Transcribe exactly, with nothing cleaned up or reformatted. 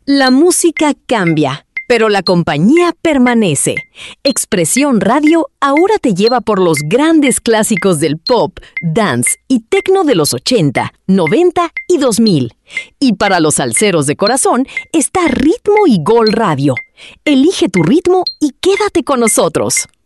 La música cambia, pero la compañía permanece. Expresión Radio ahora te lleva por los grandes clásicos del pop, dance y techno de los ochenta, noventa y dos mil. Y para los salseros de corazón está Ritmo y Gol Radio. Elige tu ritmo y quédate con nosotros.